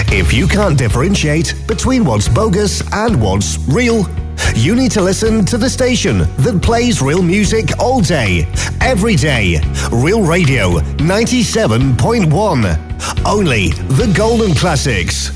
If you can't differentiate between what's bogus and what's real, you need to listen to the station that plays real music all day, every day. Real Radio 97.1. Only the golden classics.